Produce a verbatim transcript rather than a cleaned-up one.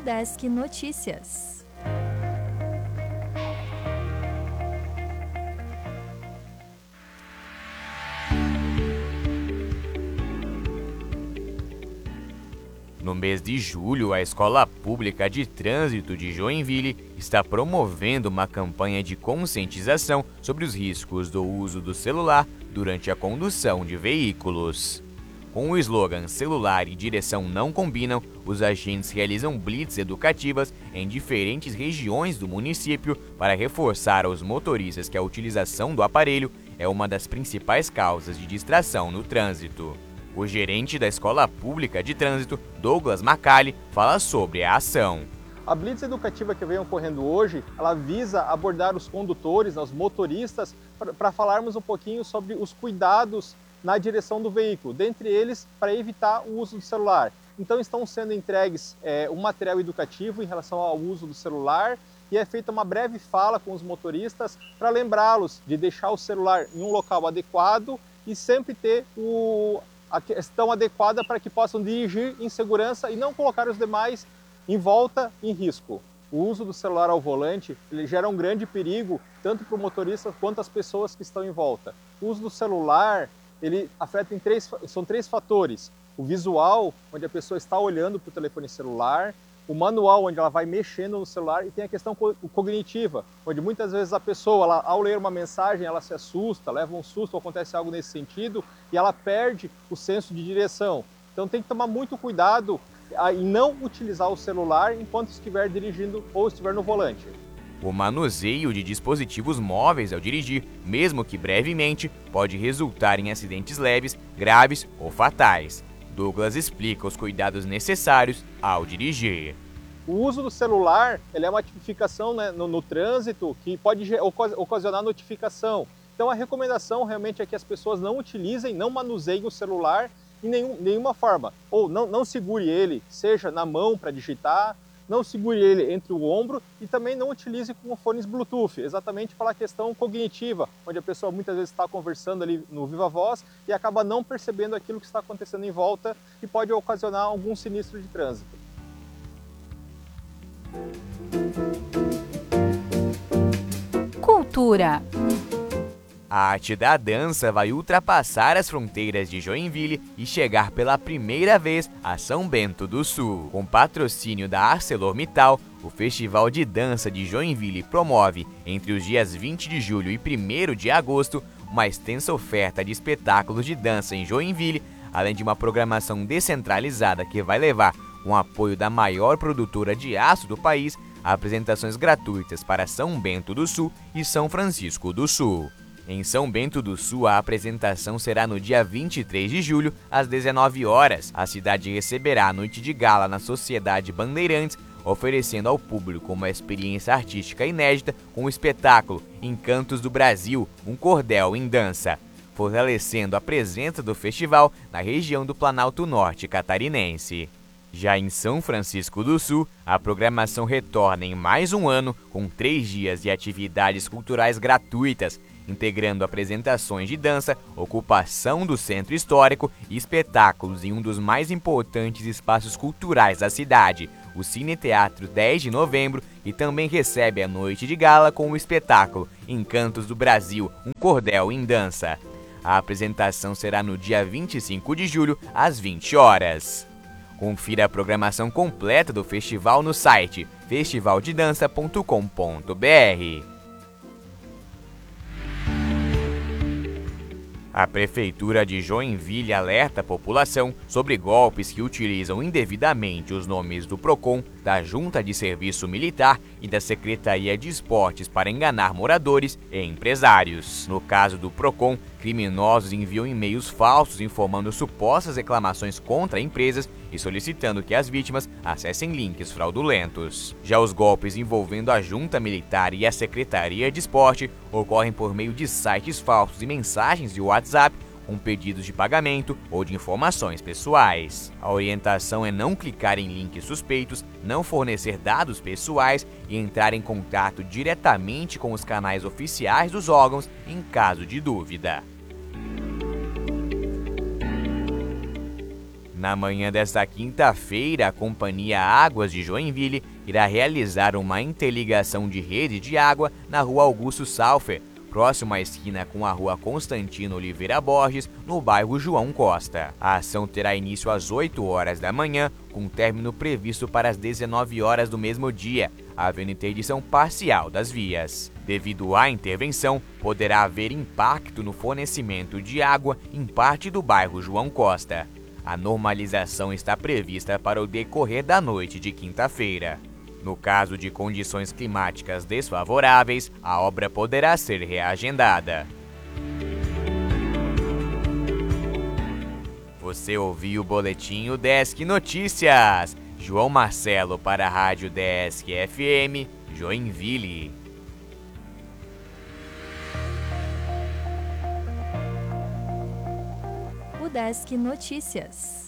Desk Notícias. No mês de julho, a Escola Pública de Trânsito de Joinville está promovendo uma campanha de conscientização sobre os riscos do uso do celular durante a condução de veículos. Com o slogan "Celular e direção não combinam", os agentes realizam blitz educativas em diferentes regiões do município para reforçar aos motoristas que a utilização do aparelho é uma das principais causas de distração no trânsito. O gerente da Escola Pública de Trânsito, Douglas Macali, fala sobre a ação. A blitz educativa que vem ocorrendo hoje, ela visa abordar os condutores, os motoristas, para falarmos um pouquinho sobre os cuidados na direção do veículo, dentre eles para evitar o uso do celular. Então estão sendo entregues é, um material educativo em relação ao uso do celular e é feita uma breve fala com os motoristas para lembrá-los de deixar o celular em um local adequado e sempre ter o a questão adequada para que possam dirigir em segurança e não colocar os demais em volta em risco. O uso do celular ao volante ele gera um grande perigo tanto para o motorista quanto as pessoas que estão em volta. O uso do celular ele afeta em três, são três fatores: o visual, onde a pessoa está olhando para o telefone celular, o manual, onde ela vai mexendo no celular, e tem a questão cognitiva, onde muitas vezes a pessoa, ela, ao ler uma mensagem, ela se assusta, leva um susto, ou acontece algo nesse sentido, e ela perde o senso de direção. Então tem que tomar muito cuidado em não utilizar o celular enquanto estiver dirigindo ou estiver no volante. O manuseio de dispositivos móveis ao dirigir, mesmo que brevemente, pode resultar em acidentes leves, graves ou fatais. Douglas explica os cuidados necessários ao dirigir. O uso do celular ele é uma tipificação, né, no, no trânsito que pode ocasionar notificação. Então a recomendação realmente é que as pessoas não utilizem, não manuseiem o celular em nenhum, nenhuma forma. Ou não, não segure ele, seja na mão para digitar, não segure ele entre o ombro e também não utilize com fones Bluetooth, exatamente pela questão cognitiva, onde a pessoa muitas vezes está conversando ali no viva voz e acaba não percebendo aquilo que está acontecendo em volta e pode ocasionar algum sinistro de trânsito. Cultura. A arte da dança vai ultrapassar as fronteiras de Joinville e chegar pela primeira vez a São Bento do Sul. Com patrocínio da ArcelorMittal, o Festival de Dança de Joinville promove, entre os dias vinte de julho e primeiro de agosto, uma extensa oferta de espetáculos de dança em Joinville, além de uma programação descentralizada que vai levar, com o apoio da maior produtora de aço do país, apresentações gratuitas para São Bento do Sul e São Francisco do Sul. Em São Bento do Sul, a apresentação será no dia vinte e três de julho, às dezenove horas. A cidade receberá a noite de gala na Sociedade Bandeirantes, oferecendo ao público uma experiência artística inédita com o espetáculo Encantos do Brasil, um cordel em dança, fortalecendo a presença do festival na região do Planalto Norte catarinense. Já em São Francisco do Sul, a programação retorna em mais um ano com três dias de atividades culturais gratuitas, integrando apresentações de dança, ocupação do centro histórico e espetáculos em um dos mais importantes espaços culturais da cidade, o Cine Teatro dez de novembro, e também recebe a noite de gala com o espetáculo Encantos do Brasil, um cordel em dança. A apresentação será no dia vinte e cinco de julho, às vinte horas. Confira a programação completa do festival no site festival de dança ponto com ponto br. A Prefeitura de Joinville alerta a população sobre golpes que utilizam indevidamente os nomes do PROCON, da Junta de Serviço Militar e da Secretaria de Esportes para enganar moradores e empresários. No caso do PROCON, criminosos enviam e-mails falsos informando supostas reclamações contra empresas e solicitando que as vítimas acessem links fraudulentos. Já os golpes envolvendo a Junta Militar e a Secretaria de Esporte ocorrem por meio de sites falsos e mensagens de WhatsApp com pedidos de pagamento ou de informações pessoais. A orientação é não clicar em links suspeitos, não fornecer dados pessoais e entrar em contato diretamente com os canais oficiais dos órgãos em caso de dúvida. Na manhã desta quinta-feira, a Companhia Águas de Joinville irá realizar uma interligação de rede de água na Rua Augusto Salfer, próximo à esquina com a Rua Constantino Oliveira Borges, no bairro João Costa. A ação terá início às oito horas da manhã, com término previsto para as dezenove horas do mesmo dia, havendo interdição parcial das vias. Devido à intervenção, poderá haver impacto no fornecimento de água em parte do bairro João Costa. A normalização está prevista para o decorrer da noite de quinta-feira. No caso de condições climáticas desfavoráveis, a obra poderá ser reagendada. Você ouviu o Boletim Udesc Notícias. João Marcelo para a Rádio Udesc F M, Joinville. Udesc Notícias.